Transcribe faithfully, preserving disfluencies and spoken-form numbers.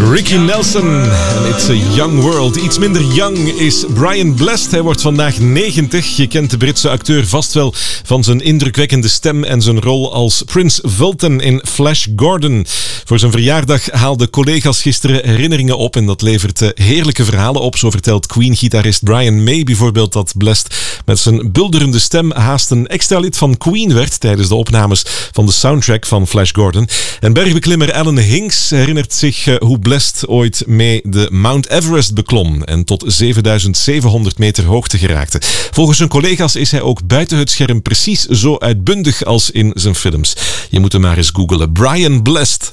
Ricky Nelson en It's a Young World. Iets minder young is Brian Blessed. Hij wordt vandaag negentig. Je kent de Britse acteur vast wel van zijn indrukwekkende stem en zijn rol als Prince Vultan in Flash Gordon. Voor zijn verjaardag haalden collega's gisteren herinneringen op en dat levert heerlijke verhalen op. Zo vertelt Queen-gitarist Brian May bijvoorbeeld dat Blessed met zijn bulderende stem haast een extra lid van Queen werd tijdens de opnames van de soundtrack van Flash Gordon. En bergbeklimmer Alan Hinks herinnert zich hoe Blessed ooit mee de Mount Everest beklom en tot zevenduizend zevenhonderd meter hoogte geraakte. Volgens zijn collega's is hij ook buiten het scherm precies zo uitbundig als in zijn films. Je moet hem maar eens googlen. Brian Blessed.